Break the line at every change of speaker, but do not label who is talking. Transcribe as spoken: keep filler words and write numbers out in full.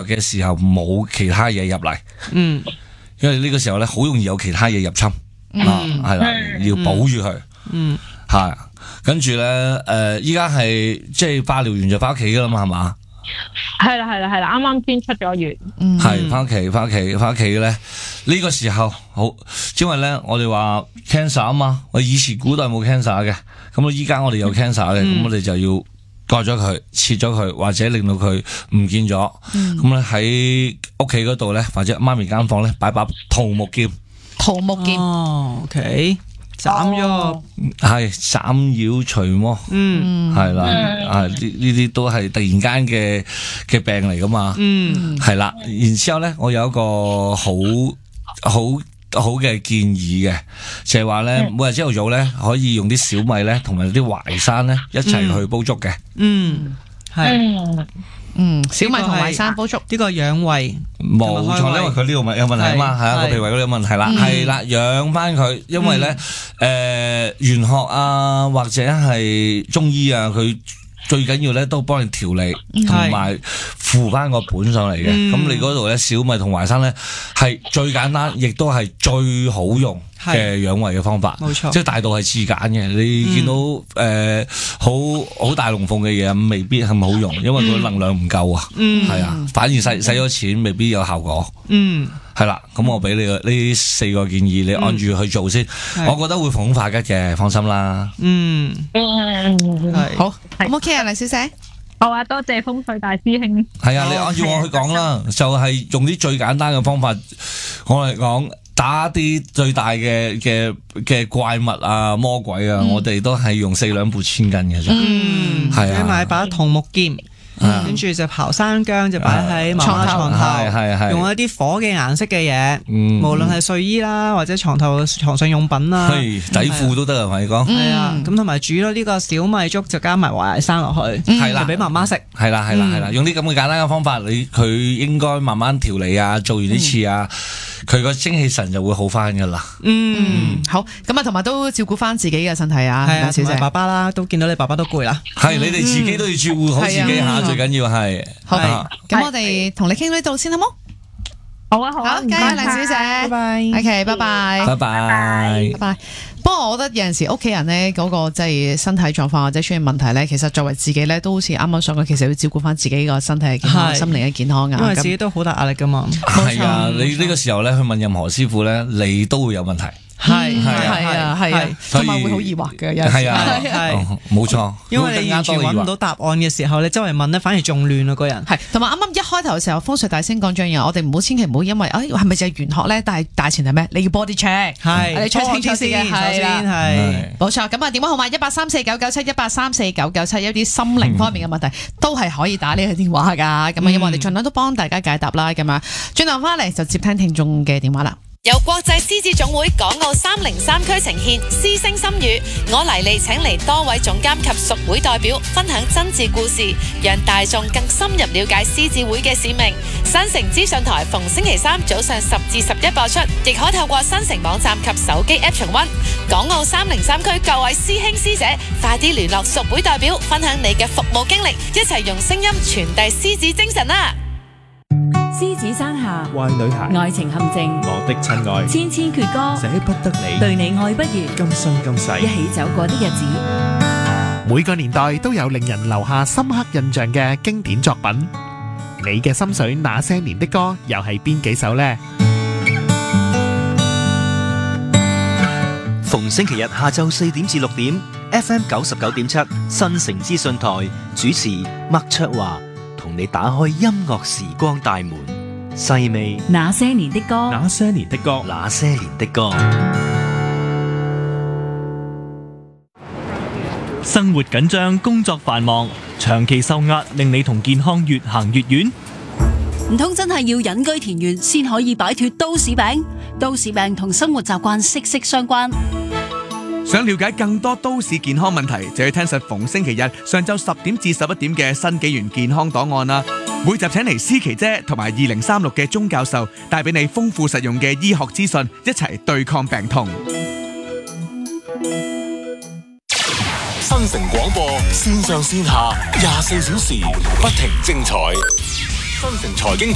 嘅時候冇其他嘢入嚟，
嗯，
因為呢個時候咧好容易有其他嘢入侵，
嗯、
啊，係啦，要保住佢，
嗯，
係，跟住咧，誒，依家係即係化療完就翻屋企噶啦嘛，係嘛？
係啦係啦係啦，啱啱先出咗院，
係翻屋企翻屋企翻屋企嘅咧，呢個時候好，因為咧我哋話 cancer 啊嘛，我以前古代冇 cancer 嘅，咁我依家我哋有 cancer 嘅，咁、嗯、我哋就要割咗佢，切咗佢，或者令到佢唔見咗，咁咧喺屋企嗰度咧，或者媽咪間房咧擺把桃木劍，
桃木劍，
哦 ，OK。斬咗，
係斬妖除魔，嗯，係啦，啊呢呢啲都係突然間嘅嘅病嚟噶嘛，嗯，係啦，然之後咧，我有一個好好好嘅建議嘅，就係話咧，每日朝頭早咧可以用啲小米咧，同埋啲淮山咧一齊去煲粥嘅，
嗯，係。
嗯，小米同淮山煲粥，
呢個養胃
冇錯，因為佢呢度咪有問題啊嘛，係啊個脾胃嗰度有問題啦，係啦，養翻佢，因為咧誒玄學啊或者係中醫啊，佢最緊要咧都幫你調理同埋扶翻個本上嚟嘅，咁你嗰度咧小米同淮山咧係最簡單，亦都係最好用嘅養胃嘅方法，冇錯，即係大道係自揀嘅。你見到誒好好大龍鳳嘅嘢，未必係咪好用，因為佢能量唔夠啊。嗯，係啊，反而使使咗錢，未必有效果。嗯，係啦，咁我俾你呢四個建議，你按住去做先。我覺得會逢凶化吉嘅，放心啦。嗯，
係好，咁 OK 啊，黎小姐。
好啊，多謝風水大師兄。
係啊，你按照我去講啦，就係用啲最簡單嘅方法，我嚟講。打啲最大嘅嘅嘅怪物啊魔鬼啊，嗯、我哋都係用四兩撥千斤嘅啫。嗯，係啊，
買把桃木劍，跟住就刨山姜就擺喺媽媽床頭，係係係，用一啲火嘅顏色嘅嘢，嗯、無論係睡衣啦，或者床頭床上用品啦，
底褲都得啊，同你講。
係啊，咁同埋煮咗呢個小米粥，就加埋淮山落去，係啦，俾媽媽食。
係啦係啦係啦，用啲咁嘅簡單嘅方法，你佢應該慢慢調理啊，做完啲次啊。佢個精氣神就會好翻噶啦。
嗯，好，咁啊，同埋都照顧翻自己嘅身體啊。
係啊，小姐爸爸啦，都見到你爸爸都攰啦。
係，你哋自己都要照顧好自己下，最緊要係。
好，咁我哋同你傾呢度先好冇？
好啊，好啊，
唔該，黎小姐，拜拜。OK，拜拜，
拜拜，
拜拜。不過我覺得有陣時屋企人咧嗰個即係身體狀況或者出現問題咧，其實作為自己咧都好似啱啱所講，其實要照顧翻自己個身體嘅健康、心靈嘅健康啊。
因為自己都好大壓力噶嘛。
係啊，你呢個時候咧去問任何師傅咧，你都會有問題。
係係啊係啊，同埋會好疑惑嘅，
係啊係，冇錯。
因為你完全揾唔到答案嘅時候，你周圍問咧，反而仲亂啊個人。
係，同埋啱啱一開頭嘅時候，風水大師講咗嘢，我哋唔好千祈唔好因為誒係咪就係玄學咧？但係大前提咩？你要 body check， 係你 check 清楚先嘅，係啦，係冇錯。咁啊，電話號碼一八三四九九七一八三四九九七，有啲心靈方面嘅問題都係可以打呢個電話噶。咁啊，因為我哋盡量都幫大家解答啦。咁啊，轉頭翻嚟就接聽聽眾嘅電話啦。
由國際獅子總會港澳三零三區呈獻獅聲心語，我黎利請嚟多位總監及屬會代表分享真摯故事，讓大眾更深入了解獅子會嘅使命。新城資訊台逢星期三早上十至十一播出，亦可透過新城網站及手機 App 重溫。港澳三零三區各位師兄師姐，快啲聯絡屬會代表，分享你嘅服務經歷，一齊用聲音傳遞獅子精神啦！
獅子山下，
壞女孩，
愛情陷阱，
我的親愛，
千千闕歌，
捨不得你，
對你愛不完，
今生今世，
一起走過的日子。
每個年代都有令人留下深刻印象嘅經典作品，你嘅心水那些年的歌又係邊幾首呢？
逢星期日下晝四點至六點 ，F M 九十九點七新城資訊台主持麥卓華。同你打開音樂時光大門，細味
那些年的歌，
那些年的歌，
那些年的歌。
生活緊張，工作繁忙，長期受壓，令你同健康越行越遠。
唔通真係要隱居田園先可以擺脫都市病？都市病同生活習慣息息相關。
想了解更多都市健康問題，就要聽實逢星期日上晝十點至十一點嘅新紀元健康檔案啦。每集請嚟思琪姐同埋二零三六嘅鐘教授，帶俾你豐富實用嘅醫學資訊，一齊對抗病痛。
新城廣播線上線下廿四小時不停精彩，新城財經